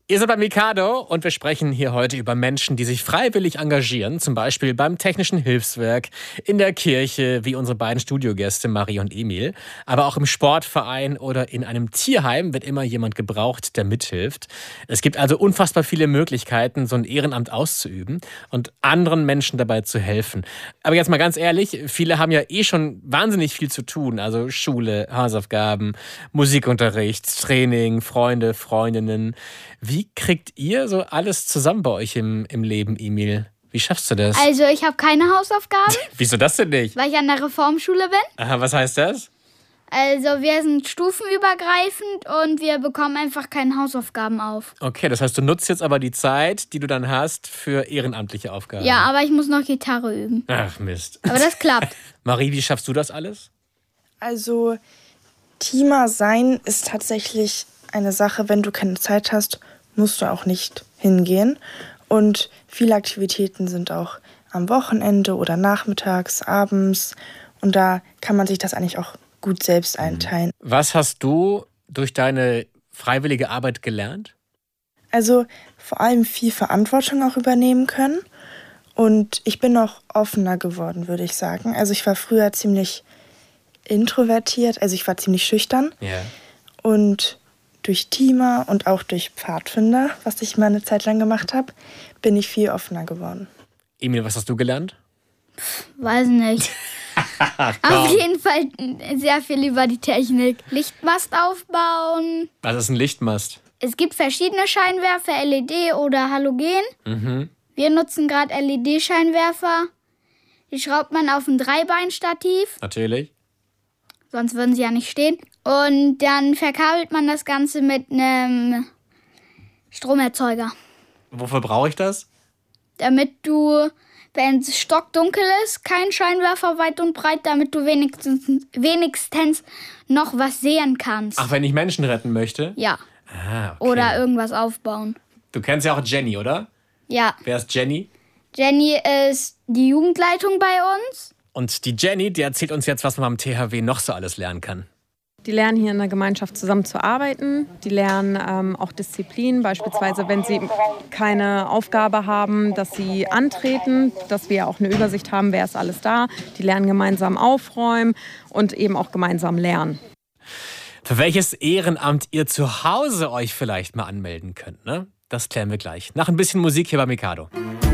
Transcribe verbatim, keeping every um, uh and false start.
Ihr seid bei Mikado und wir sprechen hier heute über Menschen, die sich freiwillig engagieren, zum Beispiel beim Technischen Hilfswerk, in der Kirche, wie unsere beiden Studiogäste Marie und Emil. Aber auch im Sportverein oder in einem Tierheim wird immer jemand gebraucht, der mithilft. Es gibt also unfassbar viele Möglichkeiten, so ein Ehrenamt auszuüben und anderen Menschen dabei zu helfen. Aber jetzt mal ganz ehrlich, viele haben ja eh schon wahnsinnig viel zu tun. Also Schule, Hausaufgaben, Musikunterricht, Training, Freunde, Freundinnen. Wie kriegt ihr so alles zusammen bei euch im, im Leben, Emil? Wie schaffst du das? Also ich habe keine Hausaufgaben. Wieso das denn nicht? Weil ich an der Reformschule bin. Aha, was heißt das? Also wir sind stufenübergreifend und wir bekommen einfach keine Hausaufgaben auf. Okay, das heißt, du nutzt jetzt aber die Zeit, die du dann hast, für ehrenamtliche Aufgaben. Ja, aber ich muss noch Gitarre üben. Ach Mist. Aber das klappt. Marie, wie schaffst du das alles? Also Teamer sein ist tatsächlich eine Sache, wenn du keine Zeit hast, musst du auch nicht hingehen. Und viele Aktivitäten sind auch am Wochenende oder nachmittags, abends. Und da kann man sich das eigentlich auch gut selbst einteilen. Was hast du durch deine freiwillige Arbeit gelernt? Also vor allem viel Verantwortung auch übernehmen können. Und ich bin auch offener geworden, würde ich sagen. Also ich war früher ziemlich introvertiert, also ich war ziemlich schüchtern. Ja. Und durch Teamer und auch durch Pfadfinder, was ich mal eine Zeit lang gemacht habe, bin ich viel offener geworden. Emil, was hast du gelernt? Weiß nicht. Auf jeden Fall sehr viel über die Technik. Lichtmast aufbauen. Was ist ein Lichtmast? Es gibt verschiedene Scheinwerfer, L E D oder Halogen. Mhm. Wir nutzen gerade L E D-Scheinwerfer. Die schraubt man auf ein Dreibeinstativ. Natürlich. Sonst würden sie ja nicht stehen. Und dann verkabelt man das Ganze mit einem Stromerzeuger. Wofür brauche ich das? Damit du, wenn es stockdunkel ist, kein Scheinwerfer weit und breit, damit du wenigstens, wenigstens noch was sehen kannst. Ach, wenn ich Menschen retten möchte? Ja. Ah, okay. Oder irgendwas aufbauen. Du kennst ja auch Jenny, oder? Ja. Wer ist Jenny? Jenny ist die Jugendleitung bei uns. Und die Jenny, die erzählt uns jetzt, was man am T H W noch so alles lernen kann. Die lernen hier in der Gemeinschaft zusammen zu arbeiten. Die lernen ähm, auch Disziplin, beispielsweise wenn sie keine Aufgabe haben, dass sie antreten, dass wir auch eine Übersicht haben, wer ist alles da. Die lernen gemeinsam aufräumen und eben auch gemeinsam lernen. Für welches Ehrenamt ihr zu Hause euch vielleicht mal anmelden könnt, ne? Das klären wir gleich. Nach ein bisschen Musik hier bei Mikado.